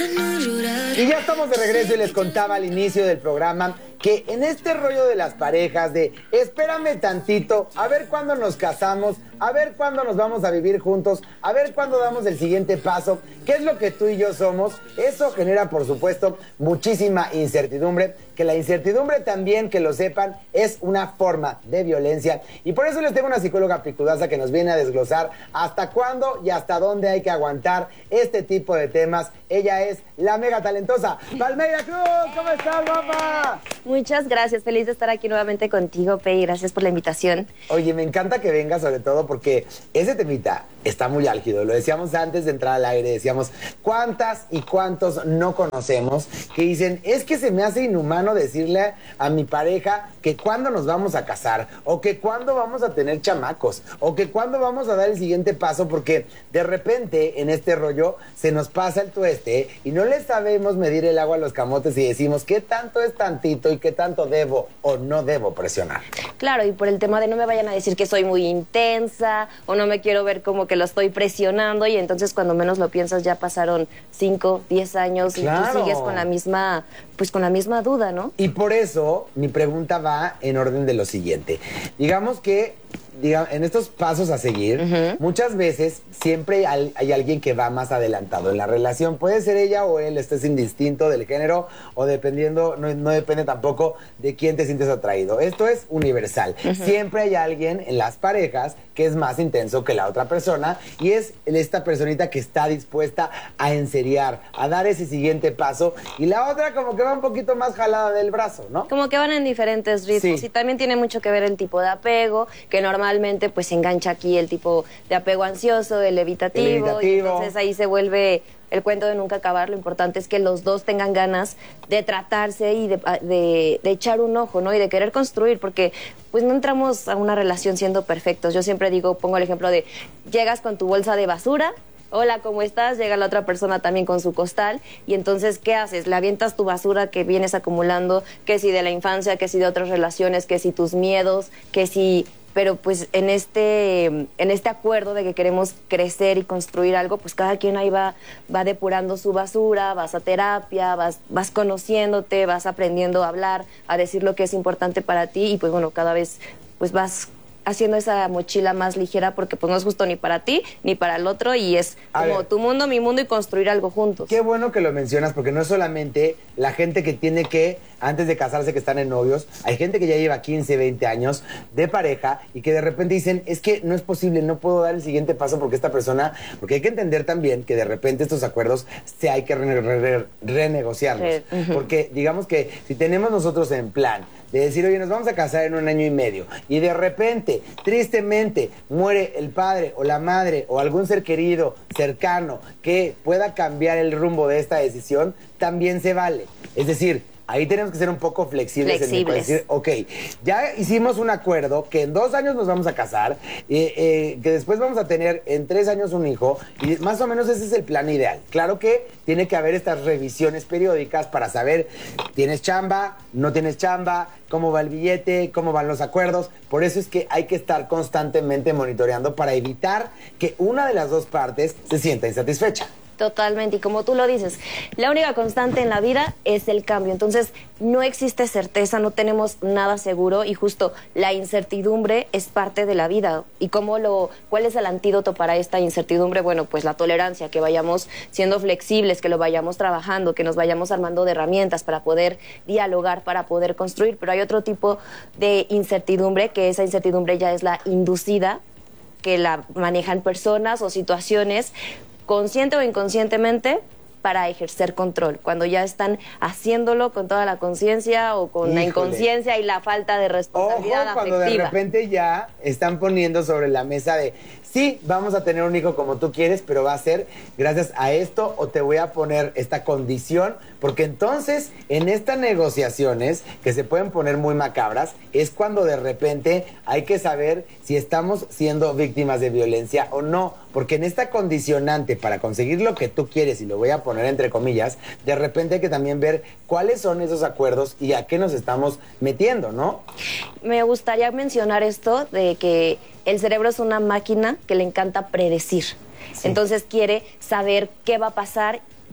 Y ya estamos de regreso y les contaba al inicio del programa que en este rollo de las parejas de espérame tantito, a ver cuándo nos casamos, a ver cuándo nos vamos a vivir juntos, a ver cuándo damos el siguiente paso, qué es lo que tú y yo somos, eso genera por supuesto muchísima incertidumbre, que la incertidumbre también, que lo sepan, es una forma de violencia y por eso les tengo una psicóloga picudaza que nos viene a desglosar hasta cuándo y hasta dónde hay que aguantar este tipo de temas. Ella es la mega talentosa Palmeira Cruz. ¿Cómo estás, mamá? Muchas gracias, feliz de estar aquí nuevamente contigo, Pei, gracias por la invitación. Oye, me encanta que vengas, sobre todo porque ese temita está muy álgido. Lo decíamos antes de entrar al aire, decíamos cuántas y cuántos no conocemos que dicen, es que se me hace inhumano decirle a mi pareja que cuándo nos vamos a casar, o que cuándo vamos a tener chamacos, o que cuándo vamos a dar el siguiente paso, porque de repente en este rollo se nos pasa el tueste y no le sabemos medir el agua a los camotes y decimos qué tanto es tantito y qué tanto debo o no debo presionar. Claro, y por el tema de no me vayan a decir que soy muy intensa o no me quiero ver como que lo estoy presionando y entonces cuando menos lo piensas ya pasaron 5, 10 años Claro. Y tú sigues con la misma, pues con la misma duda, ¿no? Y por eso mi pregunta va en orden de lo siguiente. Digamos que en estos pasos a seguir, muchas veces siempre hay alguien que va más adelantado en la relación. Puede ser ella o él, esto es indistinto del género o dependiendo, no depende tampoco de quién te sientes atraído. Esto es universal. Siempre hay alguien en las parejas que es más intenso que la otra persona y es esta personita que está dispuesta a enseriar, a dar ese siguiente paso y la otra como que va un poquito más jalada del brazo, ¿no? Como que van en diferentes ritmos. Sí. Y también tiene mucho que ver el tipo de apego, que normalmente pues se engancha aquí el tipo de apego ansioso, el evitativo. Y entonces ahí se vuelve el cuento de nunca acabar. Lo importante es que los dos tengan ganas de tratarse y de echar un ojo, ¿no? Y de querer construir, porque pues no entramos a una relación siendo perfectos. Yo siempre digo, pongo el ejemplo de llegas con tu bolsa de basura. Hola, ¿cómo estás? Llega la otra persona también con su costal y entonces, ¿qué haces? Le avientas tu basura que vienes acumulando, que si de la infancia, que si de otras relaciones, que si tus miedos, que si... Pero pues en este acuerdo de que queremos crecer y construir algo, pues cada quien ahí va depurando su basura, vas a terapia, vas conociéndote, vas aprendiendo a hablar, a decir lo que es importante para ti y pues bueno, cada vez pues vas haciendo esa mochila más ligera porque pues no es justo ni para ti ni para el otro y es como tu mundo, mi mundo y construir algo juntos. Qué bueno que lo mencionas porque no es solamente la gente que tiene que, antes de casarse que están en novios, hay gente que ya lleva 15, 20 años de pareja y que de repente dicen, es que no es posible, no puedo dar el siguiente paso porque esta persona, porque hay que entender también que de repente estos acuerdos se hay que renegociarlos. Porque digamos que si tenemos nosotros en plan de decir, oye, nos vamos a casar en 1 año y medio y de repente, tristemente, muere el padre o la madre o algún ser querido, cercano, que pueda cambiar el rumbo de esta decisión, también se vale. Es decir, ahí tenemos que ser un poco flexibles. En decir, ok, ya hicimos un acuerdo que en 2 años nos vamos a casar, que después vamos a tener en 3 años un hijo, y más o menos ese es el plan ideal. Claro que tiene que haber estas revisiones periódicas para saber, ¿tienes chamba? ¿No tienes chamba? ¿Cómo va el billete? ¿Cómo van los acuerdos? Por eso es que hay que estar constantemente monitoreando para evitar que una de las dos partes se sienta insatisfecha. Totalmente, y como tú lo dices, la única constante en la vida es el cambio, entonces no existe certeza, no tenemos nada seguro y justo la incertidumbre es parte de la vida. ¿Y cuál es el antídoto para esta incertidumbre? Bueno, pues la tolerancia, que vayamos siendo flexibles, que lo vayamos trabajando, que nos vayamos armando de herramientas para poder dialogar, para poder construir, pero hay otro tipo de incertidumbre, que esa incertidumbre ya es la inducida, que la manejan personas o situaciones consciente o inconscientemente para ejercer control, cuando ya están haciéndolo con toda la conciencia o con la inconsciencia y la falta de responsabilidad afectiva. Cuando de repente ya están poniendo sobre la mesa de sí, vamos a tener un hijo como tú quieres, pero va a ser gracias a esto o te voy a poner esta condición, porque entonces en estas negociaciones que se pueden poner muy macabras es cuando de repente hay que saber si estamos siendo víctimas de violencia o no, porque en esta condicionante para conseguir lo que tú quieres, y lo voy a poner entre comillas, de repente hay que también ver cuáles son esos acuerdos y a qué nos estamos metiendo, ¿no? Me gustaría mencionar esto de que el cerebro es una máquina que le encanta predecir. Sí. Entonces quiere saber qué va a pasar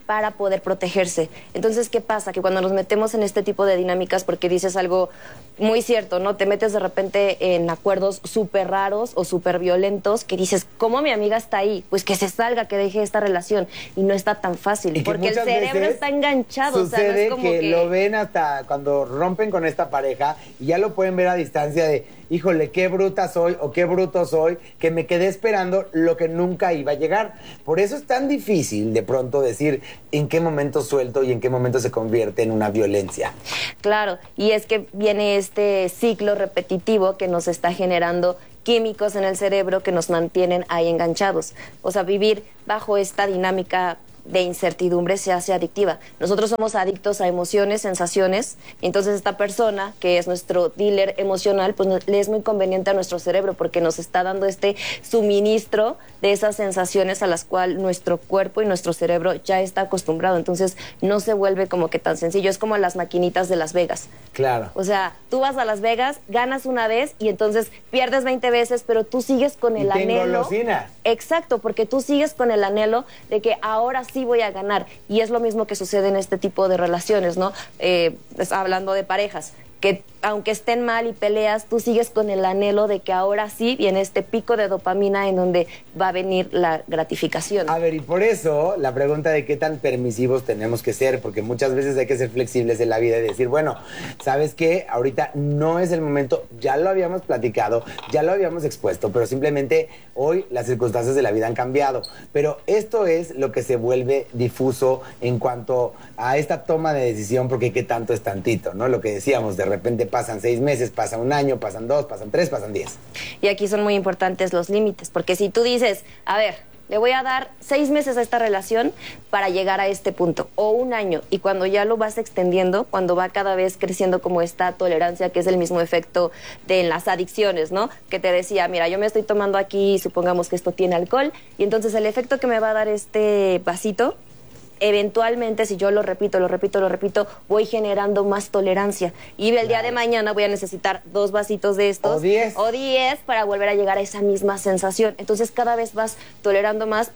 para poder protegerse. Entonces, ¿qué pasa? Que cuando nos metemos en este tipo de dinámicas, porque dices algo muy cierto, ¿no? Te metes de repente en acuerdos súper raros o súper violentos que dices, ¿cómo mi amiga está ahí? Pues que se salga, que deje esta relación. Y no está tan fácil, porque el cerebro está enganchado. Sucede, o sea, no es como que lo ven hasta cuando rompen con esta pareja y ya lo pueden ver a distancia de, híjole, qué bruta soy o qué bruto soy, que me quedé esperando lo que nunca iba a llegar. Por eso es tan difícil de pronto decir en qué momento suelto y en qué momento se convierte en una violencia. Claro, y es que viene este ciclo repetitivo que nos está generando químicos en el cerebro que nos mantienen ahí enganchados. O sea, vivir bajo esta dinámica de incertidumbre se hace adictiva. Nosotros somos adictos a emociones, sensaciones, y entonces esta persona, que es nuestro dealer emocional, pues le es muy conveniente a nuestro cerebro porque nos está dando este suministro de esas sensaciones a las cuales nuestro cuerpo y nuestro cerebro ya está acostumbrado. Entonces no se vuelve como que tan sencillo. Es como las maquinitas de Las Vegas. Claro. O sea, tú vas a Las Vegas, ganas una vez y entonces pierdes 20 veces, pero tú sigues con el anhelo. Exacto, porque tú sigues con el anhelo de que ahora sí voy a ganar. Y es lo mismo que sucede en este tipo de relaciones, ¿no? Hablando de parejas, que aunque estén mal y peleas, tú sigues con el anhelo de que ahora sí viene este pico de dopamina en donde va a venir la gratificación. A ver, y por eso la pregunta de qué tan permisivos tenemos que ser, porque muchas veces hay que ser flexibles en la vida y decir, bueno, ¿sabes qué? Ahorita no es el momento, ya lo habíamos platicado, ya lo habíamos expuesto, pero simplemente hoy las circunstancias de la vida han cambiado. Pero esto es lo que se vuelve difuso en cuanto a esta toma de decisión, porque qué tanto es tantito, ¿no? Lo que decíamos, de repente pasan 6 meses, pasa un año, pasan 2, pasan 3, pasan 10. Y aquí son muy importantes los límites, porque si tú dices, a ver, le voy a dar 6 meses a esta relación para llegar a este punto, o un año, y cuando ya lo vas extendiendo, cuando va cada vez creciendo como esta tolerancia, que es el mismo efecto de las adicciones, ¿no? Que te decía, mira, yo me estoy tomando aquí, supongamos que esto tiene alcohol, y entonces el efecto que me va a dar este vasito, eventualmente, si yo lo repito, voy generando más tolerancia. Y el día de mañana voy a necesitar 2 vasitos de estos. O 10 para volver a llegar a esa misma sensación. Entonces cada vez vas tolerando más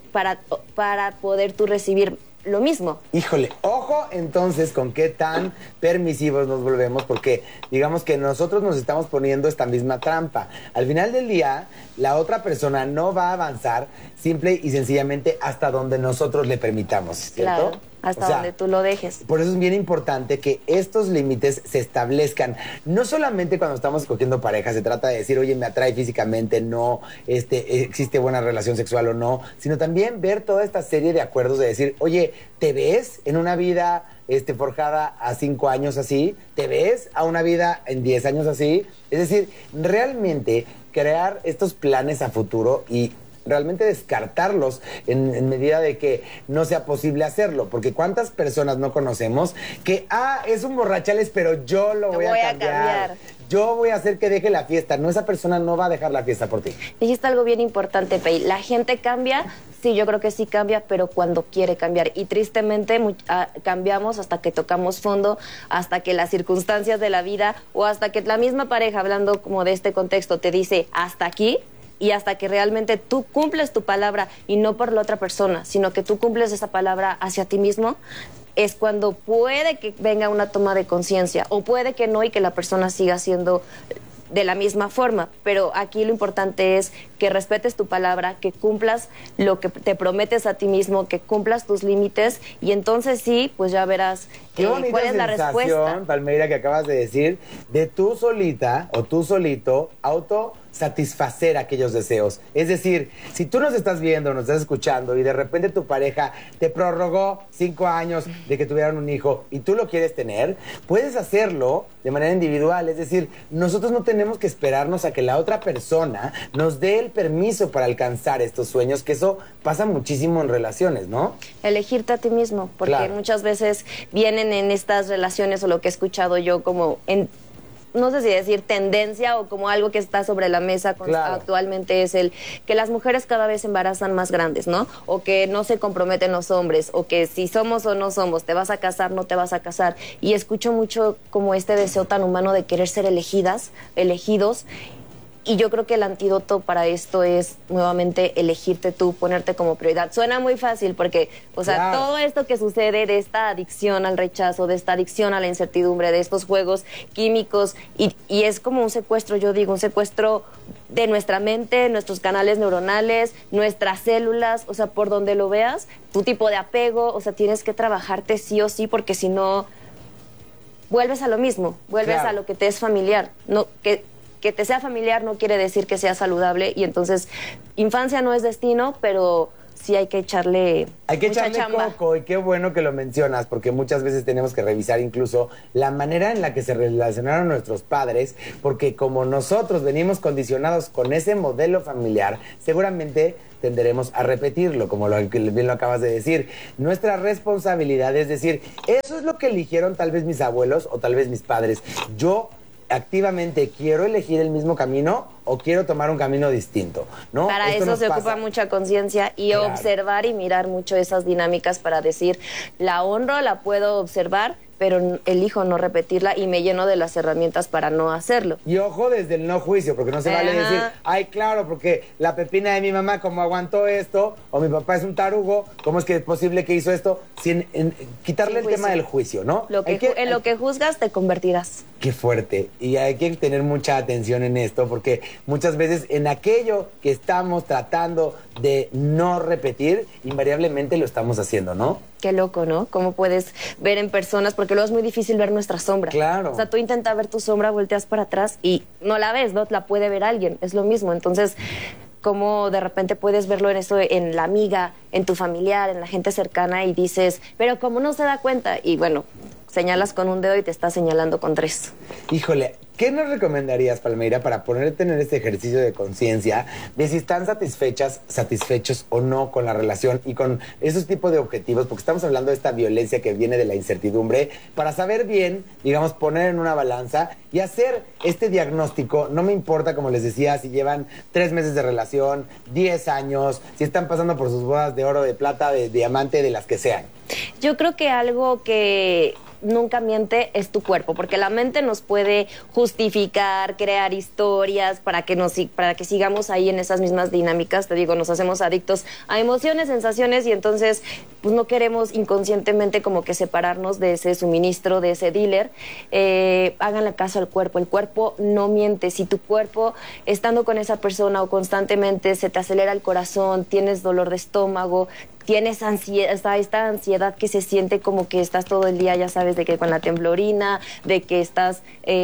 para poder tú recibir lo mismo. Híjole, ojo entonces con qué tan permisivos nos volvemos, porque digamos que nosotros nos estamos poniendo esta misma trampa. Al final del día, la otra persona no va a avanzar simple y sencillamente hasta donde nosotros le permitamos, ¿cierto? Claro, hasta donde tú lo dejes. Por eso es bien importante que estos límites se establezcan. No solamente cuando estamos escogiendo pareja, se trata de decir, oye, me atrae físicamente, no, existe buena relación sexual o no, sino también ver toda esta serie de acuerdos de decir, oye, ¿te ves en una vida forjada a 5 años así? ¿Te ves a una vida en 10 años así? Es decir, realmente crear estos planes a futuro y realmente descartarlos en medida de que no sea posible hacerlo, porque cuántas personas no conocemos que, es un borrachales, pero yo lo voy a cambiar. Yo voy a hacer que deje la fiesta. No, esa persona no va a dejar la fiesta por ti. Dijiste algo bien importante, Pei. La gente cambia, sí, yo creo que sí cambia, pero cuando quiere cambiar. Y tristemente cambiamos hasta que tocamos fondo, hasta que las circunstancias de la vida o hasta que la misma pareja, hablando como de este contexto, te dice hasta aquí. Y hasta que realmente tú cumples tu palabra y no por la otra persona, sino que tú cumples esa palabra hacia ti mismo, es cuando puede que venga una toma de conciencia o puede que no y que la persona siga siendo de la misma forma. Pero aquí lo importante es que respetes tu palabra, que cumplas lo que te prometes a ti mismo, que cumplas tus límites y entonces sí, pues ya verás cuál es la respuesta. Palmeira, que acabas de decir, de tú solita o tú solito satisfacer aquellos deseos. Es decir, si tú nos estás viendo, nos estás escuchando y de repente tu pareja te prorrogó 5 años de que tuvieran un hijo y tú lo quieres tener, puedes hacerlo de manera individual. Es decir, nosotros no tenemos que esperarnos a que la otra persona nos dé el permiso para alcanzar estos sueños, que eso pasa muchísimo en relaciones, ¿no? Elegirte a ti mismo, porque muchas veces vienen en estas relaciones, o lo que he escuchado yo como no sé si decir tendencia o como algo que está sobre la mesa actualmente, es el que las mujeres cada vez se embarazan más grandes, ¿no? O que no se comprometen los hombres, o que si somos o no somos, te vas a casar, no te vas a casar. Y escucho mucho como este deseo tan humano de querer ser elegidos, Y yo creo que el antídoto para esto es nuevamente elegirte tú, ponerte como prioridad. Suena muy fácil porque, o sea, claro, todo esto que sucede de esta adicción al rechazo, de esta adicción a la incertidumbre, de estos juegos químicos, y es como un secuestro, yo digo, un secuestro de nuestra mente, nuestros canales neuronales, nuestras células, o sea, por donde lo veas, tu tipo de apego, o sea, tienes que trabajarte sí o sí, porque si no, vuelves a lo mismo, vuelves claro, a lo que te es familiar, no que te sea familiar no quiere decir que sea saludable, y entonces infancia no es destino, pero sí hay que echarle chamba. Coco, y qué bueno que lo mencionas, porque muchas veces tenemos que revisar incluso la manera en la que se relacionaron nuestros padres, porque como nosotros venimos condicionados con ese modelo familiar, seguramente tenderemos a repetirlo, como bien lo acabas de decir. Nuestra responsabilidad es decir, eso es lo que eligieron tal vez mis abuelos o tal vez mis padres. Yo activamente quiero elegir el mismo camino o quiero tomar un camino distinto, ¿no? Para eso se ocupa mucha conciencia y claro, observar y mirar mucho esas dinámicas para decir, la honro, la puedo observar, pero elijo no repetirla y me lleno de las herramientas para no hacerlo. Y ojo desde el no juicio, porque no se vale decir, ay, claro, porque la pepina de mi mamá, como aguantó esto, o mi papá es un tarugo, ¿cómo es que es posible que hizo esto? Sin quitarle el tema del juicio, ¿no? Lo que juzgas te convertirás. Qué fuerte. Y hay que tener mucha atención en esto, porque muchas veces en aquello que estamos tratando de no repetir, invariablemente lo estamos haciendo, ¿no? Qué loco, ¿no? Cómo puedes ver en personas, porque luego es muy difícil ver nuestra sombra. Claro. O sea, tú intentas ver tu sombra, volteas para atrás y no la ves, ¿no? La puede ver alguien, es lo mismo. Entonces, cómo de repente puedes verlo en eso, en la amiga, en tu familiar, en la gente cercana y dices, pero ¿cómo no se da cuenta? Y bueno, señalas con un dedo y te está señalando con 3. Híjole, ¿qué nos recomendarías, Palmeira, para tener este ejercicio de conciencia de si están satisfechos o no con la relación y con esos tipos de objetivos? Porque estamos hablando de esta violencia que viene de la incertidumbre, para saber bien, digamos, poner en una balanza y hacer este diagnóstico. No me importa, como les decía, si llevan 3 meses de relación, 10 años, si están pasando por sus bodas de oro, de plata, de diamante, de las que sean. Yo creo que algo que nunca miente es tu cuerpo, porque la mente nos puede justificar, crear historias para que sigamos ahí en esas mismas dinámicas. Te digo, nos hacemos adictos a emociones, sensaciones, y entonces pues no queremos inconscientemente como que separarnos de ese suministro, de ese dealer. Háganle caso al cuerpo. El cuerpo no miente. Si tu cuerpo, estando con esa persona o constantemente, se te acelera el corazón, tienes dolor de estómago, tienes ansiedad, esta ansiedad que se siente como que estás todo el día, ya sabes, de que con la temblorina, de que estás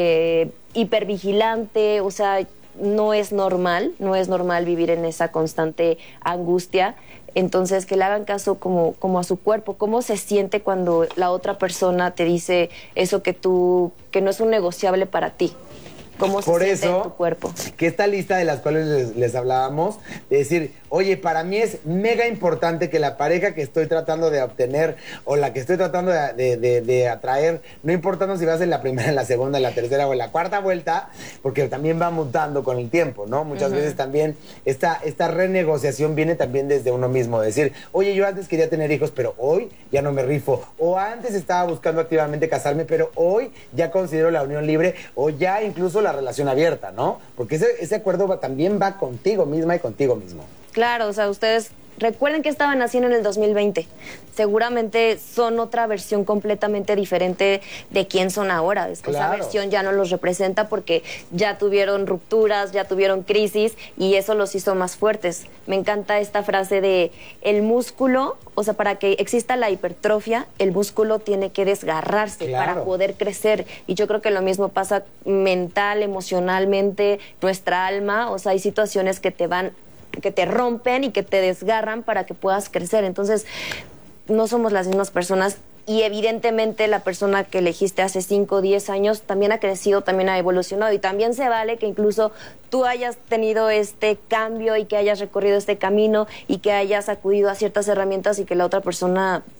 hipervigilante, o sea, no es normal vivir en esa constante angustia. Entonces, que le hagan caso como a su cuerpo, cómo se siente cuando la otra persona te dice eso que no es un negociable para ti. ¿Cómo se siente en tu cuerpo? Que esta lista de las cuales les hablábamos, de decir, oye, para mí es mega importante que la pareja que estoy tratando de obtener o la que estoy tratando de atraer, no importando si vas en la primera, en la segunda, en la tercera o en la cuarta vuelta, porque también va mutando con el tiempo, ¿no? Muchas veces también esta renegociación viene también desde uno mismo, decir, oye, yo antes quería tener hijos, pero hoy ya no me rifo, o antes estaba buscando activamente casarme, pero hoy ya considero la unión libre, o ya incluso la relación abierta, ¿no? Porque ese acuerdo también va contigo misma y contigo mismo. Claro, o sea, ustedes recuerden que estaban haciendo en el 2020. Seguramente son otra versión completamente diferente de quién son ahora. Esa versión ya no los representa porque ya tuvieron rupturas, ya tuvieron crisis y eso los hizo más fuertes. Me encanta esta frase de el músculo, o sea, para que exista la hipertrofia, el músculo tiene que desgarrarse para poder crecer. Y yo creo que lo mismo pasa mental, emocionalmente, nuestra alma. O sea, hay situaciones que te rompen y que te desgarran para que puedas crecer. Entonces, no somos las mismas personas y evidentemente la persona que elegiste hace 5 o 10 años también ha crecido, también ha evolucionado y también se vale que incluso tú hayas tenido este cambio y que hayas recorrido este camino y que hayas acudido a ciertas herramientas y que la otra persona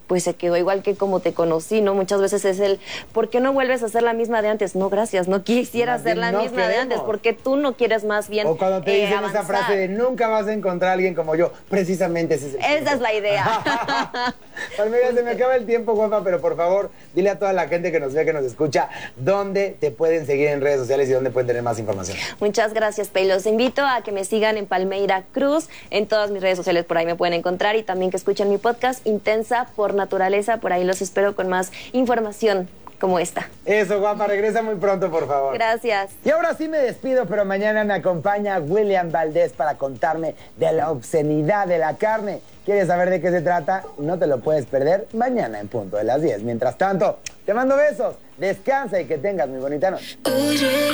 pues se quedó igual que como te conocí, ¿no? Muchas veces es el, ¿por qué no vuelves a ser la misma de antes? No, gracias, no quisiera ser la misma de antes, porque tú no quieres más bien o cuando te dicen avanzar. esa frase de nunca vas a encontrar a alguien como yo, precisamente ese es el Esa es la idea. Palmira, se me acaba el tiempo, guapa, pero por favor, dile a toda la gente que nos ve, que nos escucha, dónde te pueden seguir en redes sociales y dónde pueden tener más información. Muchas gracias, Pei. Los invito a que me sigan en Palmeira Cruz, en todas mis redes sociales, por ahí me pueden encontrar, y también que escuchen mi podcast Intensa por Naturaleza, por ahí los espero con más información como esta. Eso, guapa, regresa muy pronto, por favor. Gracias. Y ahora sí me despido, pero mañana me acompaña William Valdés para contarme de la obscenidad de la carne. ¿Quieres saber de qué se trata? No te lo puedes perder mañana en punto de las 10. Mientras tanto, te mando besos, descansa y que tengas muy bonita noche.